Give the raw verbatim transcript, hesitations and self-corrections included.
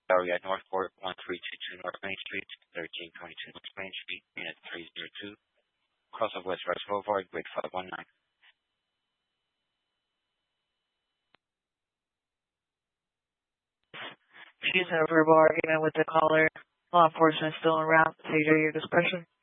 area Northport, one three two two North Main Street, thirteen twenty-two West Main Street, Unit three zero two, cross of West Rice Boulevard, grade five one nine. Excuse me, verbal argument with the caller. Law enforcement still around. Take your discretion.